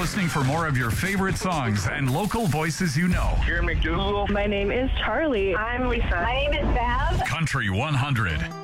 listening for more of your favorite songs and local voices you know. Jerry McDougal. My name is Charlie. I'm Lisa. My name is Bev. Country 100.